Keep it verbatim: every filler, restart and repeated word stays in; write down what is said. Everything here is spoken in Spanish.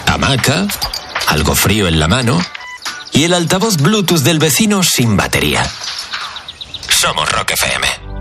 hamaca, algo frío en la mano y el altavoz Bluetooth del vecino sin batería. Somos Rock F M.